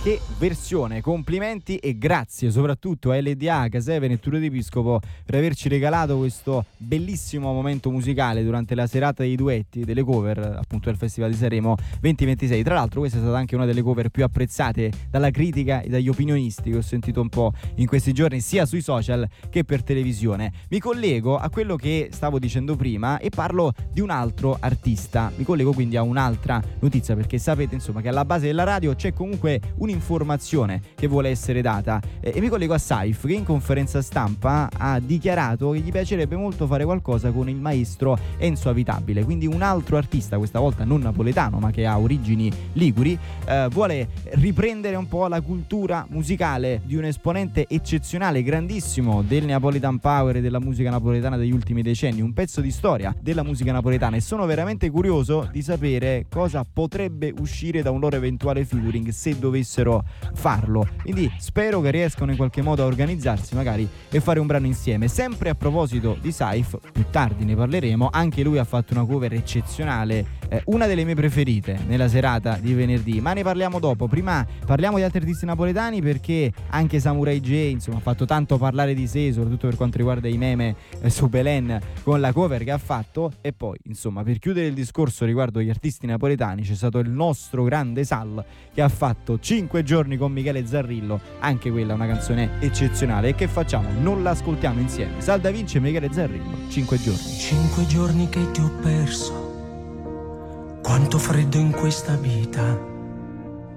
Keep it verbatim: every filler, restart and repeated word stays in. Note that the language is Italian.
che versione, complimenti e grazie soprattutto a L D A, Caseven e Tullio D'Episcopo per averci regalato questo bellissimo momento musicale durante la serata dei duetti, delle cover appunto del Festival di Sanremo duemilaventisei. Tra l'altro questa è stata anche una delle cover più apprezzate dalla critica e dagli opinionisti che ho sentito un po' in questi giorni sia sui social che per televisione. Mi collego a quello che stavo dicendo prima e parlo di un altro artista, mi collego quindi a un'altra notizia, perché sapete insomma che alla base della radio c'è comunque un'informazione che vuole essere data e, e mi collego a Saif, che in conferenza stampa ha dichiarato che gli piacerebbe molto fare qualcosa con il maestro Enzo Avitabile, quindi un altro artista, questa volta non napoletano ma che ha origini liguri, eh, vuole riprendere un po' la cultura musicale di un esponente eccezionale, grandissimo del Neapolitan Power e della musica napoletana degli ultimi decenni, un pezzo di storia della musica napoletana, e sono veramente curioso di sapere cosa potrebbe uscire da un loro eventuale featuring se dovessero farlo, quindi spero che riescano in qualche modo a organizzarsi magari e fare un brano insieme. Sempre a proposito di Saif, più tardi ne parleremo, anche lui ha fatto una cover eccezionale, eh, una delle mie preferite nella serata di venerdì, ma ne parliamo dopo. Prima parliamo di altri artisti napoletani, perché anche Samurai J insomma ha fatto tanto parlare di sé, soprattutto per quanto riguarda i meme eh, su Belen con la cover che ha fatto. E poi insomma, per chiudere il discorso riguardo gli artisti napoletani, c'è stato il nostro grande Sal che ha fatto cinque giorni con Michele Zarrillo, anche quella è una canzone eccezionale. E che facciamo? Non l'ascoltiamo insieme? Sal Da Vinci e Michele Zarrillo, cinque giorni. Cinque giorni che ti ho perso, quanto freddo in questa vita.